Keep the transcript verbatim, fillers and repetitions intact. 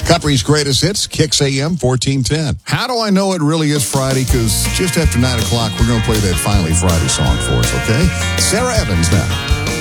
Country's greatest hits, Kicks A M fourteen ten. How do I know it really is Friday? Because just after nine o'clock, we're going to play that Finally Friday song for us, okay? Sarah Evans now.